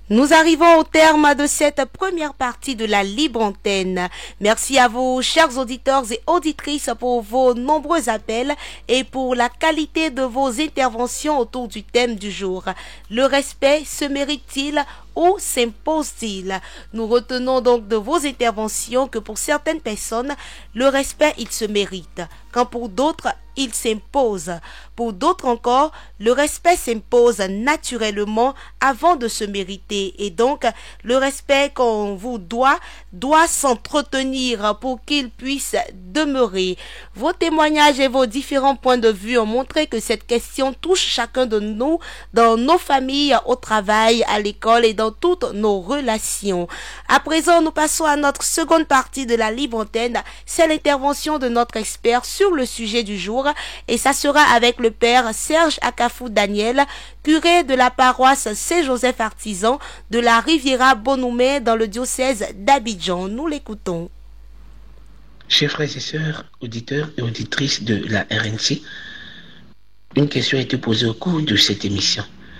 Nous arrivons au terme de cette première partie de la libre antenne. Merci à vous, chers auditeurs et auditrices, pour vos nombreux appels et pour la qualité de vos interventions autour du thème du jour. Le respect se mérite-t-il ou s'impose-t-il? Nous retenons donc de vos interventions que pour certaines personnes, le respect, il se mérite, quand pour d'autres, il s'impose. Pour d'autres encore, le respect s'impose naturellement avant de se mériter. Et donc, le respect qu'on vous doit s'entretenir pour qu'il puisse demeurer. Vos témoignages et vos différents points de vue ont montré que cette question touche chacun de nous dans nos familles, au travail, à l'école et dans toutes nos relations. À présent, nous passons à notre seconde partie de la libre antenne. C'est l'intervention de notre expert sur le sujet du jour. Et ça sera avec le père Serge Akafou Daniel, curé de la paroisse Saint-Joseph Artisan de la Riviera Bonoumé dans le diocèse d'Abidjan. Nous l'écoutons. Chers frères et sœurs, auditeurs et auditrices de la RNC, une question a été posée au cours de cette émission.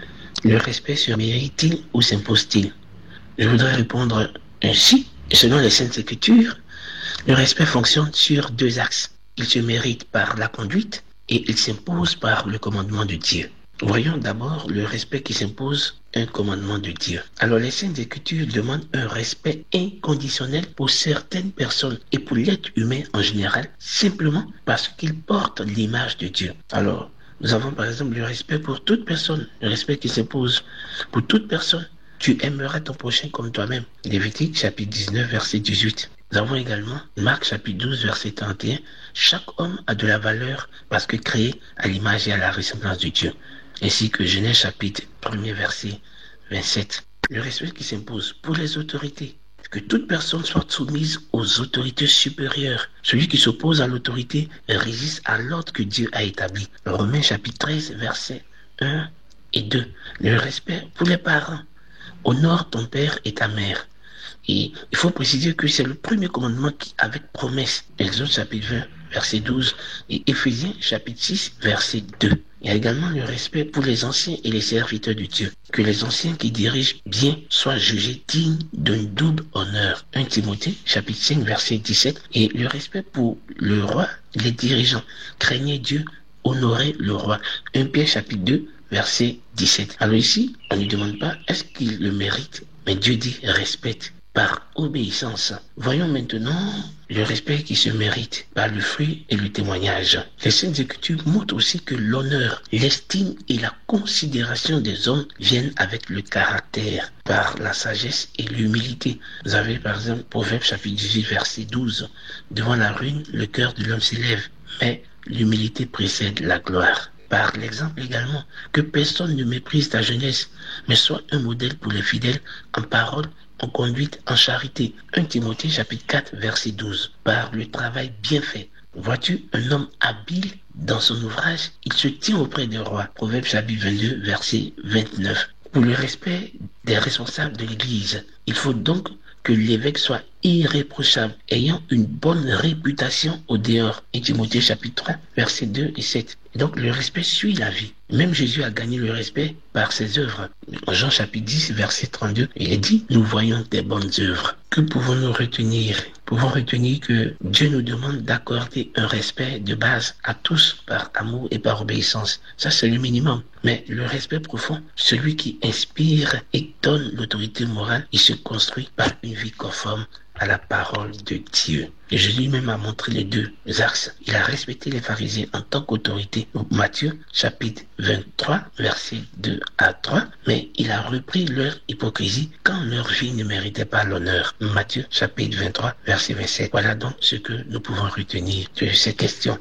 Le respect se mérite-t-il ou s'impose-t-il? Je voudrais répondre ainsi. Selon les Saintes Écritures, le respect fonctionne sur deux axes. Il se mérite par la conduite et il s'impose par le commandement de Dieu. Voyons d'abord le respect qui s'impose, un commandement de Dieu. Alors les Saintes Écritures demandent un respect inconditionnel pour certaines personnes et pour l'être humain en général, simplement parce qu'ils portent l'image de Dieu. Alors, nous avons par exemple le respect pour toute personne, le respect qui s'impose pour toute personne. Tu aimeras ton prochain comme toi-même. Lévitique chapitre 19 verset 18. Nous avons également Marc chapitre 12 verset 31. Chaque homme a de la valeur parce que créé à l'image et à la ressemblance de Dieu. Ainsi que Genèse chapitre 1er verset 27. Le respect qui s'impose pour les autorités. Que toute personne soit soumise aux autorités supérieures. Celui qui s'oppose à l'autorité résiste à l'ordre que Dieu a établi. Romains chapitre 13 verset 1 et 2. Le respect pour les parents. Honore ton père et ta mère. Et il faut préciser que c'est le premier commandement qui, avec promesse. Exode chapitre 20, verset 12 et Éphésiens chapitre 6, verset 2. Il y a également le respect pour les anciens et les serviteurs de Dieu. Que les anciens qui dirigent bien soient jugés dignes d'un double honneur. 1 Timothée chapitre 5, verset 17. Et le respect pour le roi, les dirigeants. Craignez Dieu, honorez le roi. 1 Pierre chapitre 2, verset 17. Alors ici, on ne demande pas est-ce qu'il le mérite, mais Dieu dit respecte par obéissance. Voyons maintenant le respect qui se mérite par le fruit et le témoignage. Les Saintes Écritures montrent aussi que l'honneur, l'estime et la considération des hommes viennent avec le caractère, par la sagesse et l'humilité. Vous avez par exemple Proverbe chapitre 18 verset 12. Devant la ruine, le cœur de l'homme s'élève, mais l'humilité précède la gloire. Par l'exemple également, que personne ne méprise ta jeunesse, mais sois un modèle pour les fidèles en parole, en conduite, en charité. 1 Timothée chapitre 4 verset 12. Par le travail bien fait. Vois-tu un homme habile dans son ouvrage, il se tient auprès des rois. Proverbe chapitre 22 verset 29. Pour le respect des responsables de l'Église, il faut donc que l'évêque soit irréprochable, ayant une bonne réputation au dehors. 1 Timothée chapitre 3, versets 2 et 7. Et donc le respect suit la vie. Même Jésus a gagné le respect par ses œuvres. En Jean chapitre 10, verset 32, il est dit, nous voyons tes bonnes œuvres. Que pouvons-nous retenir? Nous pouvons retenir que Dieu nous demande d'accorder un respect de base à tous par amour et par obéissance. Ça, c'est le minimum. Mais le respect profond, celui qui inspire et donne l'autorité morale, il se construit par une vie conforme à la parole de Dieu. Et Jésus lui-même a montré les deux axes. Il a respecté les pharisiens en tant qu'autorité. Matthieu chapitre 23, versets 2 à 3. Mais il a repris leur hypocrisie quand leur vie ne méritait pas l'honneur. Matthieu chapitre 23, verset 27. Voilà donc ce que nous pouvons retenir de ces questions.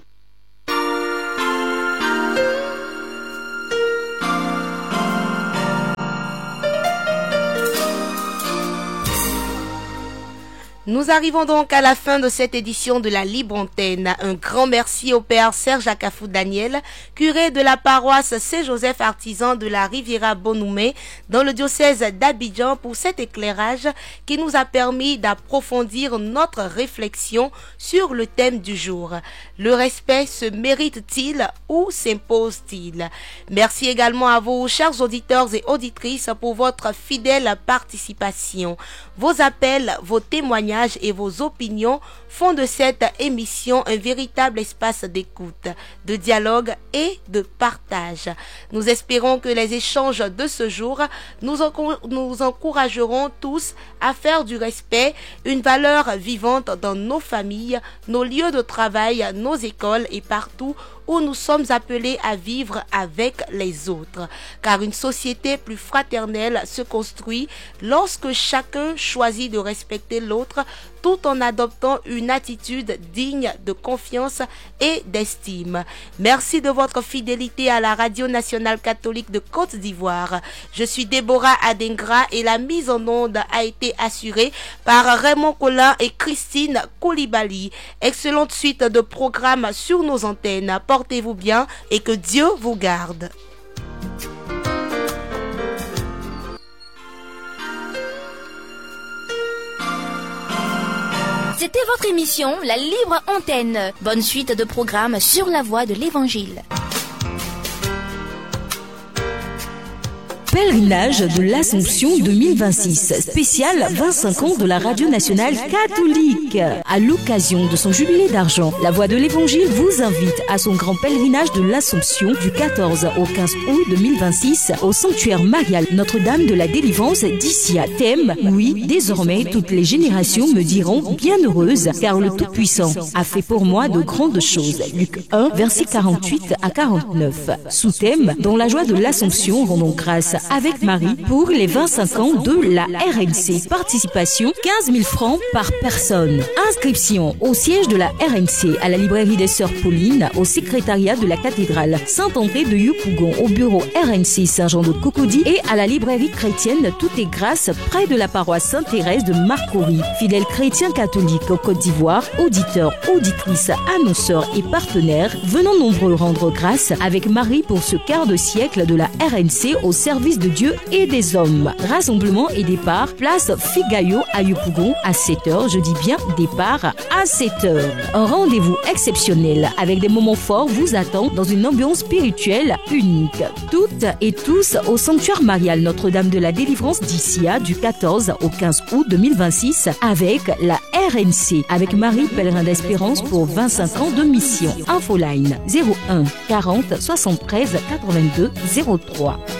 Nous arrivons donc à la fin de cette édition de la Libre Antenne. Un grand merci au Père Serge Akafou Daniel, curé de la paroisse Saint-Joseph Artisan de la Riviera Bonoumé dans le diocèse d'Abidjan pour cet éclairage qui nous a permis d'approfondir notre réflexion sur le thème du jour. Le respect se mérite-t-il ou s'impose-t-il? Merci également à vous, chers auditeurs et auditrices, pour votre fidèle participation. Vos appels, vos témoignages et vos opinions font de cette émission un véritable espace d'écoute, de dialogue et de partage. Nous espérons que les échanges de ce jour nous encourageront tous à faire du respect une valeur vivante dans nos familles, nos lieux de travail, nos écoles et partout où nous sommes appelés à vivre avec les autres. Car une société plus fraternelle se construit lorsque chacun choisit de respecter l'autre tout en adoptant une attitude digne de confiance et d'estime. Merci de votre fidélité à la Radio nationale catholique de Côte d'Ivoire. Je suis Déborah Adengra et la mise en onde a été assurée par Raymond Collin et Christine Koulibaly. Excellente suite de programmes sur nos antennes. Portez-vous bien et que Dieu vous garde. C'était votre émission, La Libre Antenne. Bonne suite de programmes sur la voie de l'Évangile. Pèlerinage de l'Assomption 2026, spécial 25 ans de la Radio nationale catholique. À l'occasion de son jubilé d'argent, la Voix de l'Évangile vous invite à son grand pèlerinage de l'Assomption du 14 au 15 août 2026 au sanctuaire marial Notre-Dame de la Délivrance d'Issia. Thème, oui, désormais toutes les générations me diront bienheureuse car le Tout-Puissant a fait pour moi de grandes choses. Luc 1, versets 48 à 49. Sous-thème, dans la joie de l'Assomption, rendons grâce avec Marie pour les 25 ans de la RNC. Participation 15 000 francs par personne. Inscription au siège de la RNC, à la librairie des Sœurs Paulines, au secrétariat de la cathédrale Saint-André de Yopougon, au bureau RNC Saint-Jean de Cocody et à la librairie chrétienne Tout est grâce près de la paroisse Sainte-Thérèse de Marcory. Fidèles chrétiens catholiques au Côte d'Ivoire, auditeurs, auditrices, annonceurs et partenaires, venons nombreux rendre grâce avec Marie pour ce quart de siècle de la RNC au service de Dieu et des hommes. Rassemblement et départ, place Figayo à Yopougon à 7h. Je dis bien départ à 7h. Un rendez-vous exceptionnel avec des moments forts vous attend dans une ambiance spirituelle unique. Toutes et tous au sanctuaire marial Notre-Dame de la Délivrance d'Issia du 14 au 15 août 2026 avec la RNC, avec Marie Pèlerin d'Espérance pour 25 ans de mission. Infoline 01 40 73 82 03.